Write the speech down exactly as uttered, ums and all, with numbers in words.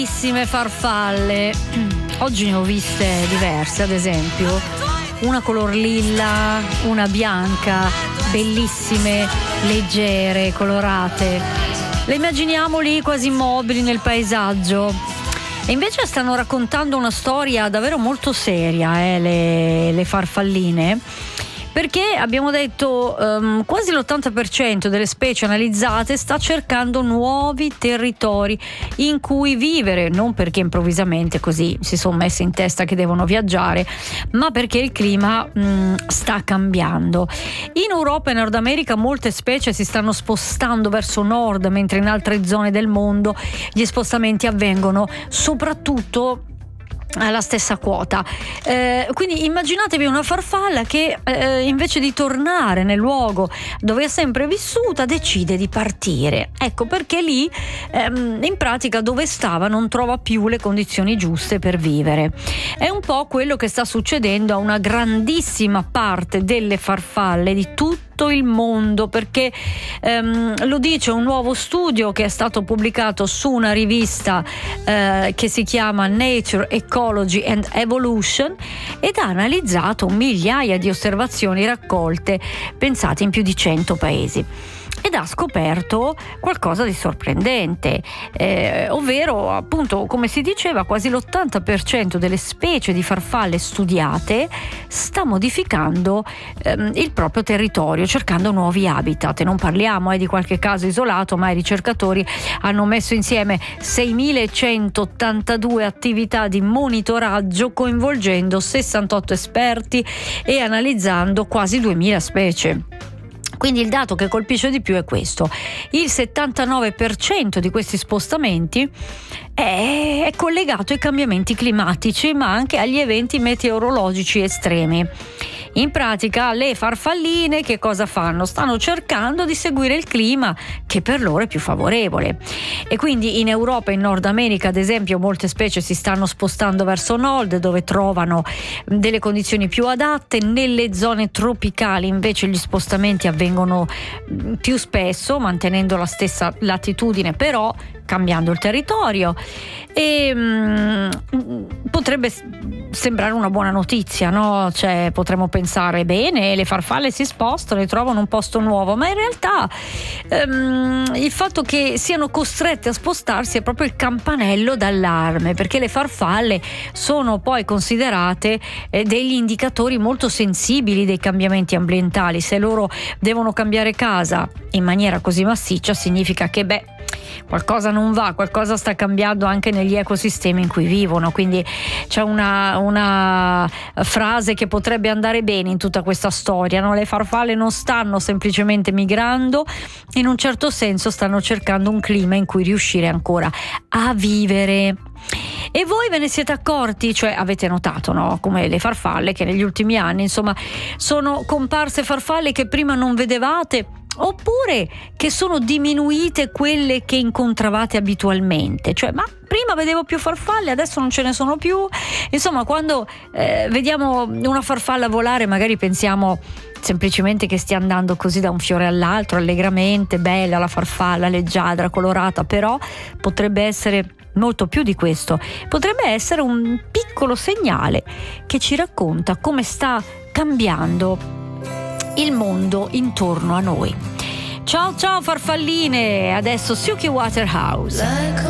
Bellissime farfalle. Oggi ne ho viste diverse, ad esempio una color lilla, una bianca, bellissime, leggere, colorate. Le immaginiamo lì quasi immobili nel paesaggio. E invece stanno raccontando una storia davvero molto seria, eh, le, le farfalline. Perché abbiamo detto um, quasi l'ottanta per cento delle specie analizzate sta cercando nuovi territori in cui vivere, non perché improvvisamente così si sono messi in testa che devono viaggiare, ma perché il clima um, sta cambiando. In Europa e Nord America molte specie si stanno spostando verso nord, mentre in altre zone del mondo gli spostamenti avvengono soprattutto alla stessa quota. Eh, quindi immaginatevi una farfalla che eh, invece di tornare nel luogo dove è sempre vissuta decide di partire. Ecco perché lì ehm, in pratica dove stava non trova più le condizioni giuste per vivere. È un po' quello che sta succedendo a una grandissima parte delle farfalle di tutto il mondo, perché ehm, lo dice un nuovo studio che è stato pubblicato su una rivista eh, che si chiama Nature Ecology and Evolution ed ha analizzato migliaia di osservazioni raccolte, pensate, in più di cento paesi. Ed ha scoperto qualcosa di sorprendente, eh, ovvero appunto, come si diceva, quasi l'ottanta per cento delle specie di farfalle studiate sta modificando ehm, il proprio territorio, cercando nuovi habitat. E non parliamo eh, di qualche caso isolato, ma i ricercatori hanno messo insieme seimilacentoottantadue attività di monitoraggio coinvolgendo sessantotto esperti e analizzando quasi duemila specie. Quindi il dato che colpisce di più è questo: il settantanove per cento di questi spostamenti è, è collegato ai cambiamenti climatici, ma anche agli eventi meteorologici estremi. In pratica le farfalline che cosa fanno? Stanno cercando di seguire il clima che per loro è più favorevole. E quindi in Europa e in Nord America, ad esempio, molte specie si stanno spostando verso nord, dove trovano delle condizioni più adatte. Nelle zone tropicali invece gli spostamenti avvengono più spesso, mantenendo la stessa latitudine, però cambiando il territorio. E mh, potrebbe sembrare una buona notizia, no? Cioè, potremmo pensare, bene, le farfalle si spostano e trovano un posto nuovo, ma in realtà ehm, il fatto che siano costrette a spostarsi è proprio il campanello d'allarme, perché le farfalle sono poi considerate eh, degli indicatori molto sensibili dei cambiamenti ambientali. Se loro devono cambiare casa in maniera così massiccia, significa che beh qualcosa non va, qualcosa sta cambiando anche negli ecosistemi in cui vivono. Quindi c'è una, una frase che potrebbe andare bene in tutta questa storia, no? Le farfalle non stanno semplicemente migrando, in un certo senso stanno cercando un clima in cui riuscire ancora a vivere. E voi ve ne siete accorti? Cioè, avete notato, no? Come le farfalle che negli ultimi anni, insomma, sono comparse farfalle che prima non vedevate, oppure che sono diminuite quelle che incontravate abitualmente. Cioè, ma prima vedevo più farfalle, adesso non ce ne sono più. Insomma, quando eh, vediamo una farfalla volare, magari pensiamo semplicemente che stia andando così da un fiore all'altro, allegramente, bella la farfalla, leggiadra, colorata, però potrebbe essere molto più di questo. Potrebbe essere un piccolo segnale che ci racconta come sta cambiando il mondo intorno a noi. Ciao ciao farfalline, adesso Suki Waterhouse.